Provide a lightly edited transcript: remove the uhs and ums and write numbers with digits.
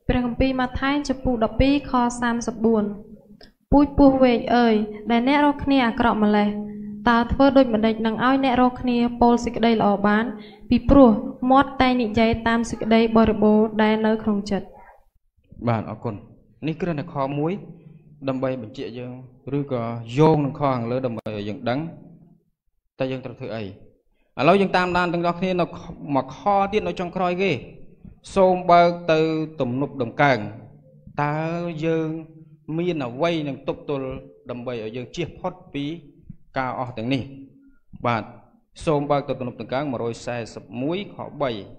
ព្រះគម្ពីរម៉ាថាយចំពោះ12ខ34ពូជពោះវែកអើយដែលអ្នករកគ្នាអាក្រក់ម្លេះតើធ្វើដូចម្ដេចនឹងឲ្យអ្នករកគ្នាពោលសេចក្តីល្អបានពីព្រោះមាត់តែនិយាយតាមសេចក្តីបរិបូរណ៍ដែលនៅក្នុងចិត្តបាទអរគុណនេះគ្រាន់តែខមួយដើម្បីបញ្ជាក់យើងឬក៏យោងនឹងខខាងលើដើម្បីឲ្យយើងដឹងតែយើងត្រូវធ្វើអីឥឡូវយើងតាមដានទាំងអស់គ្នានៅមួយខទៀតនៅចុងក្រោយគេសូមបើកទៅទំនប់ដំកើងតើយើងមានអ្វីនឹងទប់ទល់ដើម្បីឲ្យយើងជៀសផុតពីការអស់ទាំងនេះបាទសូមបើកទៅទំនប់ដំកើង141ខ3